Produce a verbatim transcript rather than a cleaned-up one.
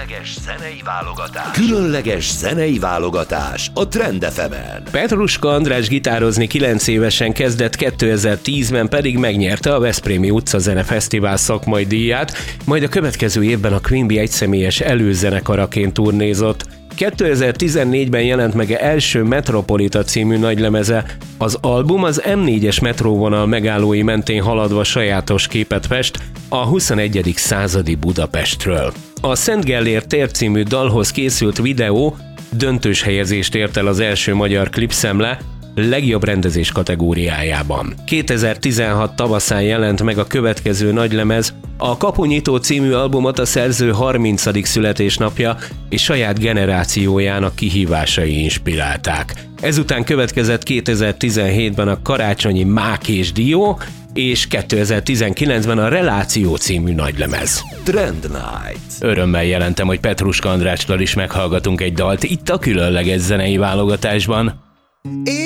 Különleges zenei válogatás. Különleges zenei válogatás a Trend ef emen. Petruska András gitározni kilenc évesen kezdett, kétezer-tízben pedig megnyerte a Veszprémi Utcazene Fesztivál szakmai díját, majd a következő évben a Queen Bee egyszemélyes előzenekaraként turnézott. kétezer-tizennégyben jelent meg első Metropolita című nagylemeze. Az album az em négyes metróvonal megállói mentén haladva sajátos képet fest a huszonegyedik századi Budapestről. A Szent Gellért tér című dalhoz készült videó döntős helyezést ért el az első magyar klipszemle legjobb rendezés kategóriájában. kétezer-tizenhat tavaszán jelent meg a következő nagylemez, a Kapunyító című albumot a szerző harmincadik születésnapja és saját generációjának kihívásai inspirálták. Ezután következett kétezer-tizenhétben a karácsonyi Mákés Dió, és kétezer-tizenkilencben a Reláció című nagylemez. Trend Night. Örömmel jelentem, hogy Petruska Andrástól is meghallgatunk egy dalt itt a különleges zenei válogatásban.